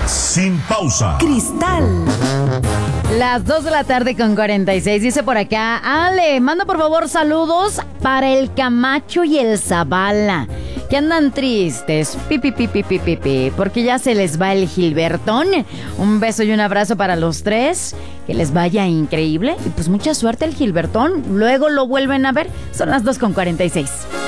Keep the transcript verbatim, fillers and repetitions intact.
sin pausa. Cristal. Las dos de la tarde con cuarenta y seis. Dice por acá, Ale, manda por favor saludos para el Camacho y el Zavala, que andan tristes, pi, pi, pi, pi, pi, pi, pi, porque ya se les va el Gilbertón. Un beso y un abrazo para los tres, que les vaya increíble y pues mucha suerte al Gilbertón. Luego lo vuelven a ver. Son las dos con cuarenta y seis.